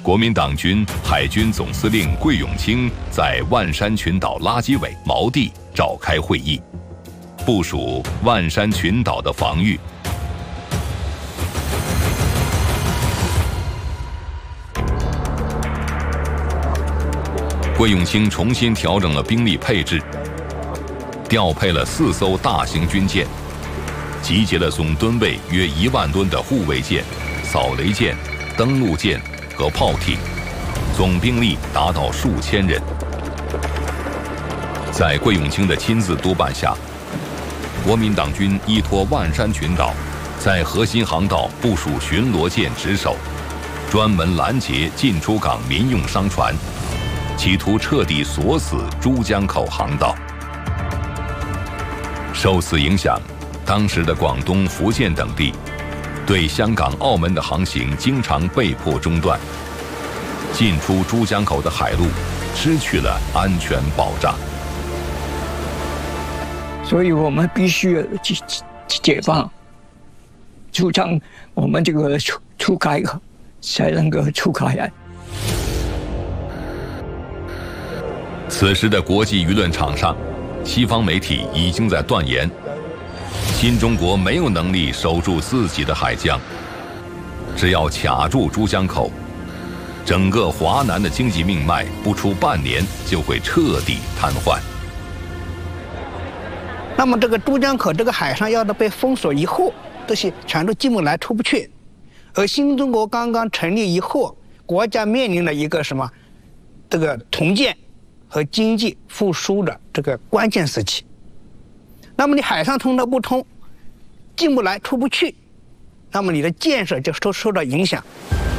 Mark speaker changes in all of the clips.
Speaker 1: 国民党军海军总司令桂永清在万山群岛垃圾尾锚地召开会议，部署万山群岛的防御。桂永清重新调整了兵力配置，调配了4艘大型军舰，集结了总吨位约1万吨的护卫舰、扫雷舰、登陆舰和炮艇，总兵力达到数千人。在桂永清的亲自督办下，国民党军依托万山群岛，在核心航道部署巡逻舰值守，专门拦截进出港民用商船，企图彻底锁死珠江口航道。受此影响，当时的广东、福建等地对香港、澳门的航行经常被迫中断，进出珠江口的海路失去了安全保障。
Speaker 2: 所以我们必须解放，主张我们这个出海才能够出海岸。
Speaker 1: 此时的国际舆论场上，西方媒体已经在断言，新中国没有能力守住自己的海疆，只要卡住珠江口，整个华南的经济命脉不出半年就会彻底瘫痪。
Speaker 3: 那么这个珠江口这个海上要是被封锁以后，这些全都进不来出不去。而新中国刚刚成立以后，国家面临了一个什么？这个重建和经济复苏的这个关键时期。那么你海上通道不通，进不来出不去，那么你的建设就受到影响。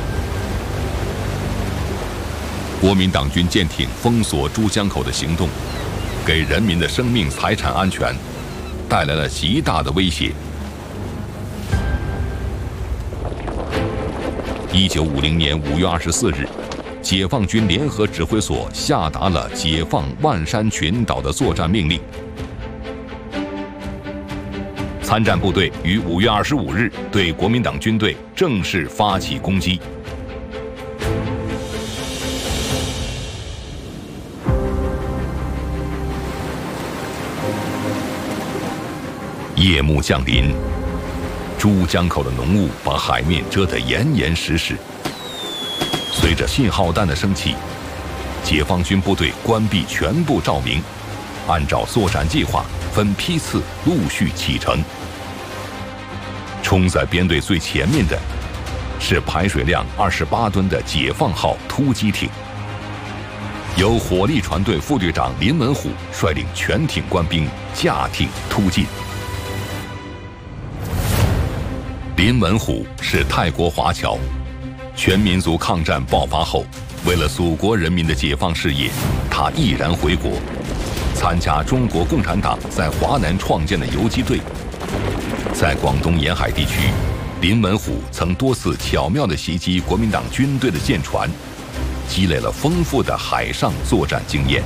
Speaker 1: 国民党军舰艇封锁珠江口的行动，给人民的生命财产安全带来了极大的威胁。1950年5月24日，解放军联合指挥所下达了解放万山群岛的作战命令。参战部队于5月25日对国民党军队正式发起攻击。夜幕降临，珠江口的浓雾把海面遮得严严实实。随着信号弹的升起，解放军部队关闭全部照明，按照作战计划分批次陆续启程。冲在编队最前面的是排水量28吨的解放号突击艇，由火力船队副队长林文虎率领全艇官兵驾艇突进。林文虎是泰国华侨，全民族抗战爆发后，为了祖国人民的解放事业，他毅然回国，参加中国共产党在华南创建的游击队。在广东沿海地区，林文虎曾多次巧妙地袭击国民党军队的舰船，积累了丰富的海上作战经验。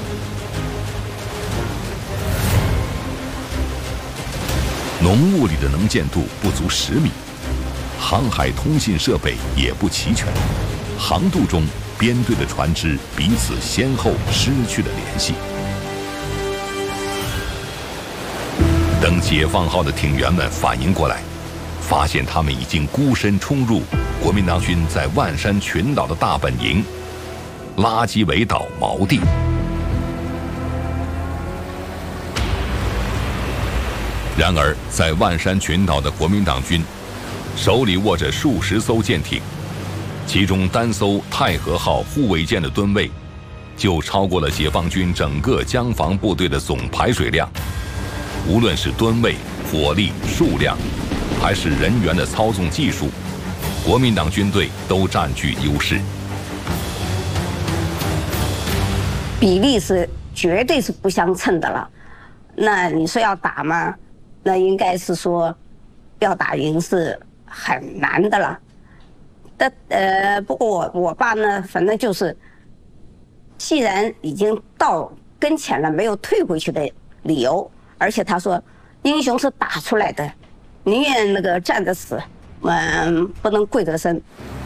Speaker 1: 浓雾里的能见度不足10米，航海通信设备也不齐全，航渡中编队的船只彼此先后失去了联系。等解放号的艇员们反应过来，发现他们已经孤身冲入国民党军在万山群岛的大本营——垃圾尾岛锚地。然而，在万山群岛的国民党军手里握着数十艘舰艇，其中单艘太和号护卫舰的吨位就超过了解放军整个江防部队的总排水量。无论是吨位、火力、数量，还是人员的操纵技术，国民党军队都占据优势。
Speaker 4: 比例是绝对是不相称的了。那你说要打吗？那应该是说要打赢是很难的了。不过我爸呢，反正就是，既然已经到跟前了，没有退回去的理由。而且他说，英雄是打出来的，宁愿那个站着死，不能跪着生。